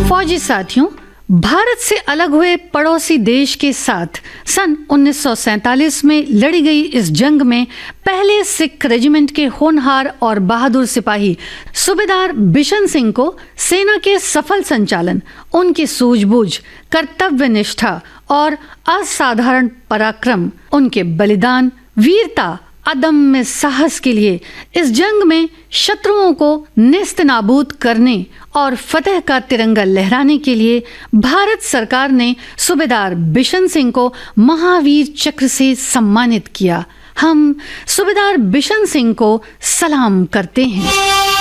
फौजी साथियों, भारत से अलग हुए पड़ोसी देश के साथ सन 1947 में लड़ी गई इस जंग में पहले सिख रेजिमेंट के होनहार और बहादुर सिपाही सूबेदार बिशन सिंह को सेना के सफल संचालन, उनकी सूझबूझ, कर्तव्यनिष्ठा और असाधारण पराक्रम, उनके बलिदान, वीरता, अदम्य साहस के लिए इस जंग में शत्रुओं को नेस्तनाबूद करने और फतेह का तिरंगा लहराने के लिए भारत सरकार ने सूबेदार बिशन सिंह को महावीर चक्र से सम्मानित किया। हम सूबेदार बिशन सिंह को सलाम करते हैं।